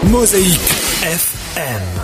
موزايك اف ام.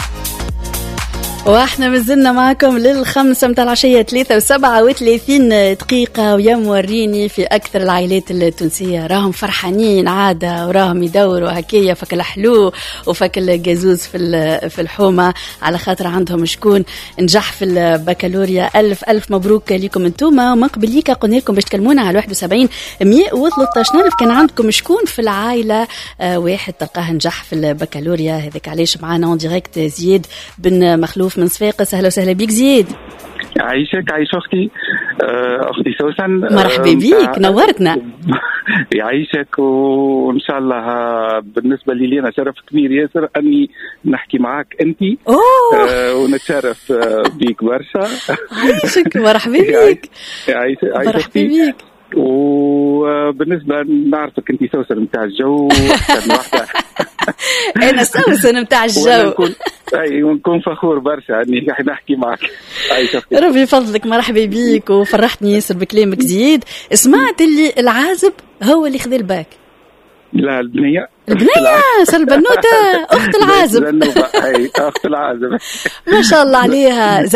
واحنا مازلنا معكم للخمسة متاع العشية 3:37 دقيقة. ويا موريني في أكثر العائلات التونسية راهم فرحانين عادة، وراهم يدوروا هكية فك الحلو وفك الجازوز في الحومة، على خاطر عندهم شكون نجح في البكالوريا. ألف مبروك لكم انتوما. ومن قبل ليك قلنا لكم باش تكلمونا على 71-113 نعرف كان عندكم شكون في العائلة واحد تلقاه نجح في البكالوريا. هذاك علاش معنا اون ديريكت زياد بن مخلوف من صفاقس. اهلا وسهلا بيك زياد. عايشك اختي سوسن، مرحبا بيك نورتنا. يعيشك وان شاء الله. بالنسبه لي انا شرف كبير ياسر اني نحكي معك انت ونتشرف بيك برشا. عايشك مرحبا بيك. مرحبا بيك. وبالنسبه نعرفك انت سوسن نتاع الجو احسن واحده. انا سوسن نتاع الجو. ونكون فخور برشا اني نحكي معك. ربي يفضلك. مرحبا بيك وفرحتني ياسر بكلامك زياد. سمعت اللي العازب هو اللي خذ الباك؟ لا البنيه البنوته اخت العازب. اخت العازب ما شاء الله عليها.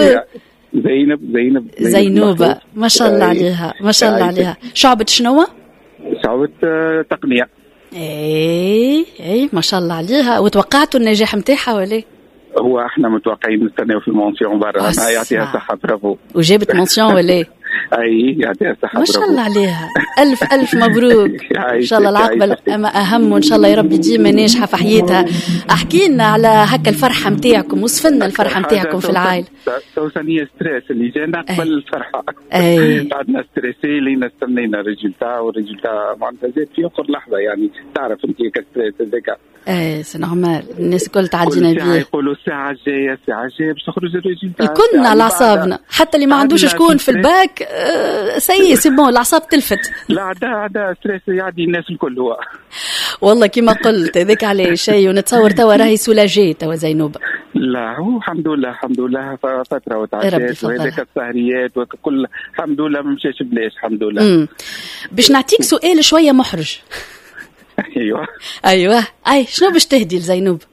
زينوبة ما شاء الله عليها ما شاء الله عليها. شعبة شنو؟ شعبة تقنية. اي ما شاء الله عليها. وتوقعتوا النجاح متاعها ولا؟ هو احنا متوقعين نستناو في المونسيون برا. يعطيها الصحة. برافو. وجابت مونسيون ولا؟ اي يعطيها الصحة. ما شاء الله عليها. ألف مبروك. ان شاء الله العقبة اما اهم، وان شاء الله يا ربي ديما ناجحة في حياتها. احكي لنا على هكا الفرحة متاعكم، وصفنا الفرحة متاعكم في العائلة. سوسنية ستريس اللي جانا قبل الفرحة. بعدنا ستريسي لينا استنينا ريزلتا، والريزلتا معناتها زاد في اخر لحظة. يعني تعرف انت كستريس هذاك. سي نورمال. الناس الكل تعدينا بيه. يقولوا الساعة الجاية باش تخرج الريزلتا. كلنا على اعصابنا، حتى اللي ما عندوش شكون في الباك سي بون الاعصاب تلفت. لا عدا ستريس يعدي الناس الكل. هو والله كما قلت هذاك عليه شيء. ونتصور توا راهي سولاجي توا زينوبة. لا هو الحمد لله فترة وتعشيت وهذاك السهريات وكل الحمد لله ما مشاش بلاش الحمد لله. باش نعطيك سؤال شوية محرج. ايوه شنو باش تهدي لزينوبة؟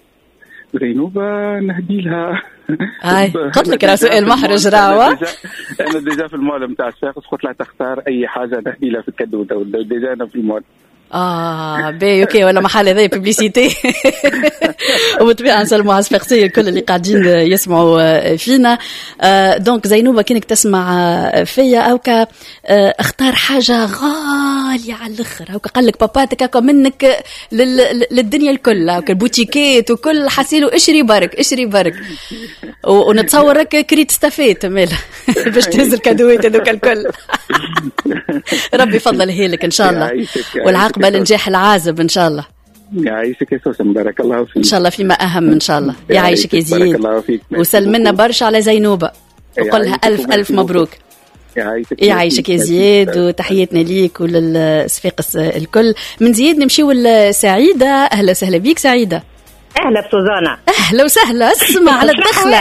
نهدي لها. قلت لك راه سؤال محرج راهو. انا ديجا في المول نتاع الشاخص قلت لها تختار اي حاجه نهدي لها في الكادو. ديجا انا في المول. باي اوكي. ولا محل هذا ببليسيتي. وبالطبيعه نسلموا على الصفاقسيه الكل اللي قاعدين يسمعوا فينا. دونك زينوبة كانك تسمع فيا اوكا اختار حاجه غاليه على الاخر، اوكا قال لك باباتك هكا منك للدنيا الكل، اوكا البوتيكات وكل حسيلو اشري برك ونتصور هكا كريت استفيت ماله باش تنزل كادوات هذوك الكل. ربي يفضله لك ان شاء الله، والعاقبة لنجاح العازب إن شاء الله. يعيشك يا سوسن بارك الله فيك. إن شاء الله فيما أهم إن شاء الله. يعيشك يا زياد. وسلمنا برشا على زينوبة وقلها ألف مبروك. يعيشك يا زياد. وتحياتنا ليك وللصفاقس الكل. من زياد نمشيو لسعيدة. أهلا وسهلا بيك سعيدة. أهلا بسوزانا. أهلا وسهلا. اسمع على الدخلة.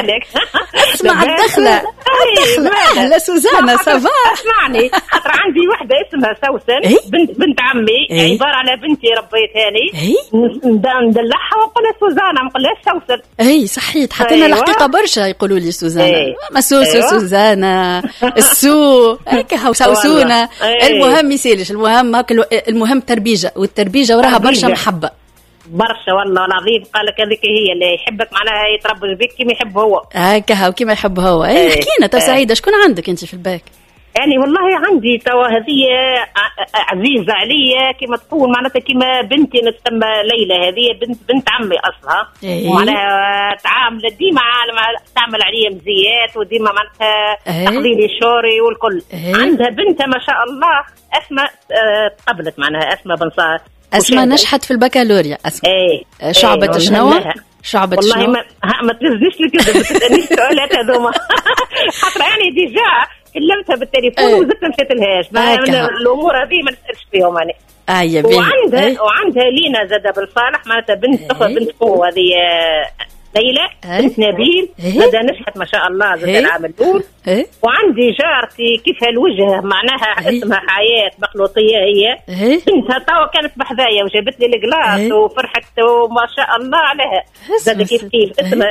أهلا سوزانا سافا. اسمعني خاطر عندي وحدة اسمها سوسن. بنت عمي. عبارة على بنتي ربيتهاني. ندلعها ونقولها سوزانا ما نقولهاش سوسن. صحيح. حتى أنا الحقيقة برشا يقولوا لي سوزانا. ما سوزانا السو هكا سوسونة. المهم يسالش. المهم تربيجة، والتربيجة وراها برشا محبة. برشا والله العظيم. قال لك هذيك هي اللي يحبك معناها يتربص بك كما يحب هو. هكا وكما يحب هو. حكينا تو سعيدة شكون عندك انت في الباك؟ يعني والله عندي توا هذه عزيزة عليا كما تقول معناتها كما بنتي نسمى ليلى. هذه بنت عمي أصلها. معناها تعامل ديما تعمل عليا مزيات وديما معناتها تقليلي الشوري والكل. عندها بنتها ما شاء الله أسماء قبلت معناها أسماء بن صار. أسماء نجحت في البكالوريا. أسماء شعبة شنو؟ شعبة والله شنو؟ ما تلزمش لي كذا. بتسألني السؤالات هذوما خاطر يعني ديجا كلمتها بالتليفون وزدت مشيت لهاش. الأمور هذه ما نسألش فيهم أنا. وعندها لينا زادة بن صالح معناتها بنت قوة هذه ليلى بنت نبيل زاد نجحت ما شاء الله زاد العام الأول. وعندي جارتي كيف الوجه معناها اسمها حياة بقلوطية هي بنتها توا كانت بحذايا وجابت لي الجلاس وفرحت وما شاء الله عليها زاد كيف اسمها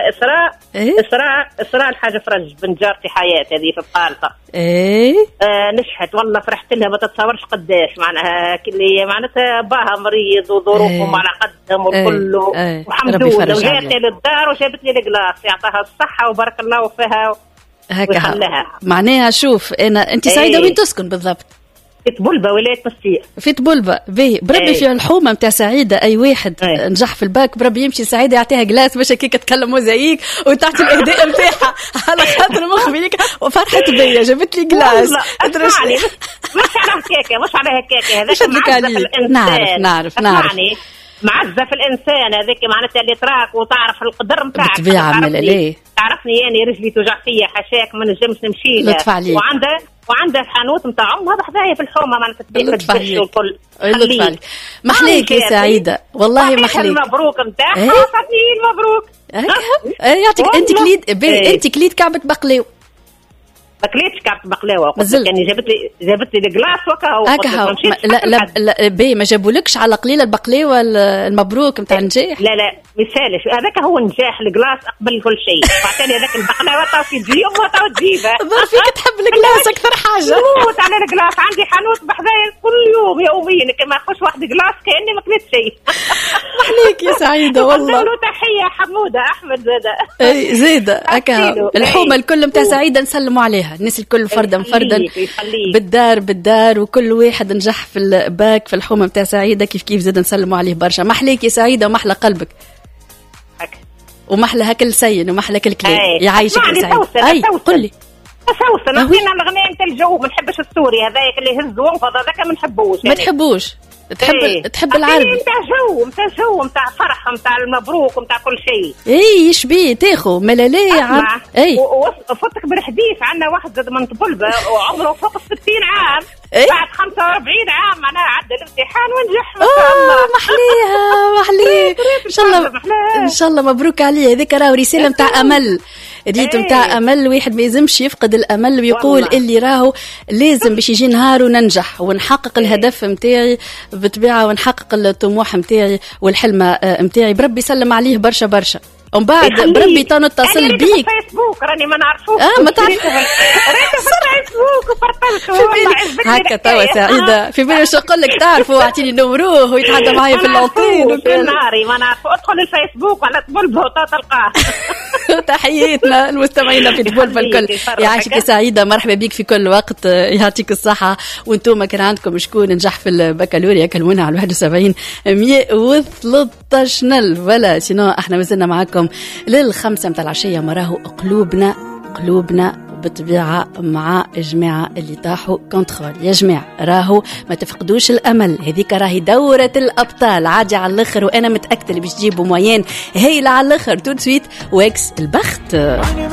إسراء الحاج فرج بنت جارتي حياة هذه في القالطة. نجحت والله فرحت لها ما تتصورش قداش معناها كلي معناتها باها مريض وظروفهم على قدهم والكل والحمد لله وجات للدار وجابت لي الجلاس يعطيها الصحة وبارك الله فيها هكا معناها. شوف انت سعيدة وين تسكن بالضبط؟ في طبلبة ولاية مسير. في طبلبة باهي بربي في الحومة متاع سعيدة أي واحد نجح في الباك بربي يمشي سعيدة يعطيها جلاس باش هكاك تكلم زيك وتعطي الإهداء متاعها على خاطر مخبي لك وفرحت بيا جابت لي جلاس. اسمعني مش على هكاكة مش على هكاكة هذاك معزة في الإنسان. نعرف معزة في الإنسان هذاك معناتها اللي تراك وتعرف القدر متاعك. بالطبيعة عمل تعرفني يعني رجلي توجع فيا حاشاك ما نجمش نمشي لها وعندها الحانوت نتاع عمها بحذايا في الحومه معناتها تبيع الدش والكل. محليك يا سعيده والله محليك. مبروك نتاعها فاتين مبروك. يعطيك انت كليت كعبه بقلاوه. ما كليتش كعبة بقلاوه يعني جابت لي الجلاس وكاهو. لا باهي ما جابولكش على قليل البقلاوه المبروك نتاع النجاح. لا مثالش هذاك هو نجاح الجلاس قبل كل شيء. بعدين هذاك البقلاوه تاو في تجي امها تاو تجيبها. ظهر فيك تحب الجلاس اكثر حاجه. موت على الجلاس عندي حانوت بحذايا كل يوم يوميا كما نخش واحد جلاس كاني ما كليت شيء. محليك يا سعيده والله. له تحيه حموده احمد زاده. اي زاده هكا الحومه الكل نتاع سعيده نسلموا عليها الناس الكل فردا بالدار وكل واحد نجح في الباك في الحومه نتاع سعيده كيف زاد نسلموا عليه برشا. محليك يا سعيده ومحلى قلبك ومحلى هاك السين ومحلى كل كلام يعيشك يا سعيده. اي قل لي سوسن نعطينا الغناء نتاع الجو ما نحبش السوري هذاك اللي يهز وانفض هذاك ما نحبوش. ما تحبوش تحب العربي نتاع جو نتاع فرح نتاع المبروك نتاع كل شيء. يشبيه تاخو ملاليه عم وفوتك بالحديث عندنا واحد زاد من طبلبة وعمره فوق 60 عام بعد 45 عام معناها عدى الامتحان ونجح ما شاء الله. محليه ان شاء الله مبروك عليه. هذيك راهو رساله نتاع امل ريت نتاع امل واحد ما يلزمش يفقد الامل ويقول اللي راهو لازم باش يجي نهار وننجح ونحقق الهدف نتاعي بالطبيعه ونحقق الطموح نتاعي والحلم نتاعي. بربي يسلم عليه برشا ومن بعد بربي تنتصل بيك. فيسبوك راني ما نعرفوش ما تعرف فيسبوك وبرطلت هكا توا سعيده في بالي واش نقول لك تعرفوا اعطيني نمروه ويتحدى معايا في اللونتين وكل نهاري ما نعرف ادخل الفيسبوك ولا طبلبه وتلقاه. تحياتنا المستمعين في طبلبه الكل يعيشك يا سعيده مرحبا بك في كل وقت يعطيك الصحه. وانتم كان عندكم شكون نجح في البكالوريا كلمونا على 71 113 نل ولا سينو احنا مازلنا معكم لل5 متاع العشيه. مراه قلوبنا بالطبيعة مع جماعة اللي طاحوا كونترول. يا جماعة راهو ما تفقدوش الأمل. هذيك راهي دورة الأبطال عادي على الآخر وأنا متأكدة اللي باش تجيبوا موين هايلة على الآخر. تو سويت واكس البخت.